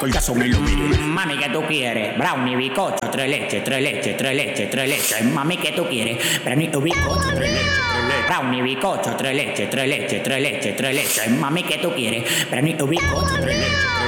Colgazo me lo mire. Mami, ¿qué tú quieres? Brownie, bizcocho, tres leches, tres leches, tres leches, tres leches. Mami, ¿qué tú quieres? Brownie, bizcocho, tres leches, tres leches. Brownie, bizcocho, tres leches, tres leches, tres leches, tres leches. Mami, ¿qué tú quieres? Brownie, bizcocho, tres leches.